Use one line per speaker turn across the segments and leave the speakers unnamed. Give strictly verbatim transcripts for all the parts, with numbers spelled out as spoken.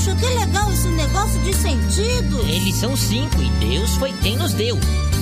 Puxa, que legal esse negócio de sentido.
Eles são cinco e Deus foi quem nos deu.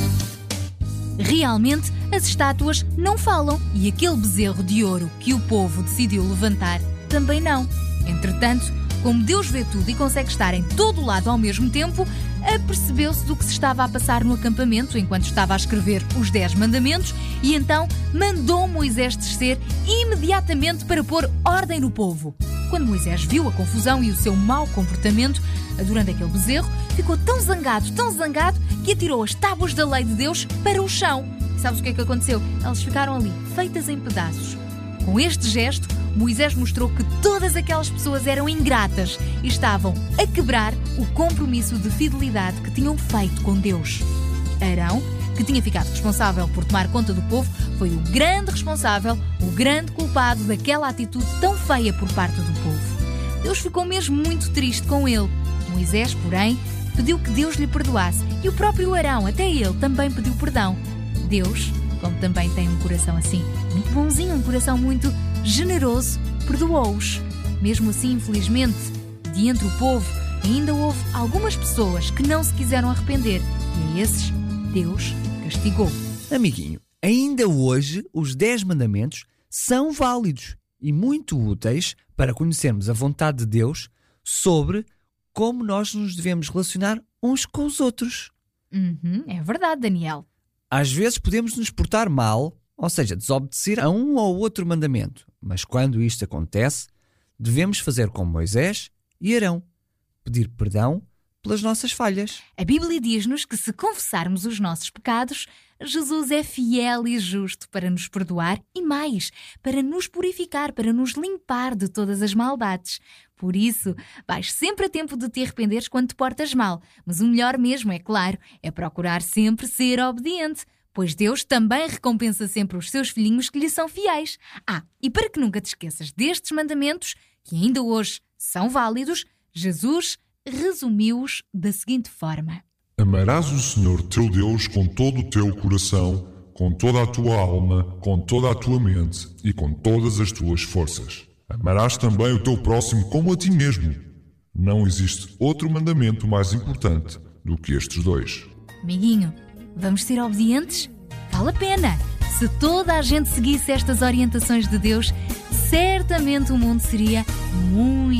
Realmente, as estátuas não falam e aquele bezerro de ouro que o povo decidiu levantar também não. Entretanto, como Deus vê tudo e consegue estar em todo o lado ao mesmo tempo, apercebeu-se do que se estava a passar no acampamento enquanto estava a escrever os Dez Mandamentos e então mandou Moisés descer imediatamente para pôr ordem no povo. Quando Moisés viu a confusão e o seu mau comportamento, adorando aquele bezerro, ficou tão zangado, tão zangado, que atirou as tábuas da lei de Deus para o chão. E sabes o que é que aconteceu? Elas ficaram ali, feitas em pedaços. Com este gesto, Moisés mostrou que todas aquelas pessoas eram ingratas e estavam a quebrar o compromisso de fidelidade que tinham feito com Deus. Arão, que tinha ficado responsável por tomar conta do povo, foi o grande responsável, o grande culpado daquela atitude tão feia por parte do povo. Deus ficou mesmo muito triste com ele. Moisés, porém, pediu que Deus lhe perdoasse e o próprio Arão, até ele, também pediu perdão. Deus, como também tem um coração assim, muito bonzinho, um coração muito generoso, perdoou-os. Mesmo assim, infelizmente, de entre o povo, ainda houve algumas pessoas que não se quiseram arrepender e a esses Deus castigou.
Amiguinho, ainda hoje os Dez Mandamentos são válidos e muito úteis para conhecermos a vontade de Deus sobre como nós nos devemos relacionar uns com os outros.
Uhum, é verdade, Daniel.
Às vezes podemos nos portar mal, ou seja, desobedecer a um ou outro mandamento. Mas quando isto acontece, devemos fazer como Moisés e Arão, pedir perdão pelas nossas falhas.
A Bíblia diz-nos que se confessarmos os nossos pecados, Jesus é fiel e justo para nos perdoar e mais, para nos purificar, para nos limpar de todas as maldades. Por isso, vais sempre a tempo de te arrependeres quando te portas mal. Mas o melhor mesmo, é claro, é procurar sempre ser obediente, pois Deus também recompensa sempre os seus filhinhos que lhe são fiéis. Ah, e para que nunca te esqueças destes mandamentos, que ainda hoje são válidos, Jesus resumiu-os da seguinte forma:
Amarás o Senhor teu Deus com todo o teu coração, com toda a tua alma, com toda a tua mente e com todas as tuas forças. Amarás também o teu próximo como a ti mesmo. Não existe outro mandamento mais importante do que estes dois.
Amiguinho, vamos ser obedientes? Vale a pena! Se toda a gente seguisse estas orientações de Deus, certamente o mundo seria muito